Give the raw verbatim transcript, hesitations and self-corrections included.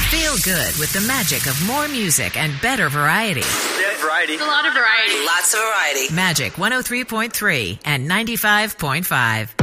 Feel good with the magic of more music and better variety. We have variety. A lot of variety. Lots of variety. Magic one oh three point three and ninety-five point five.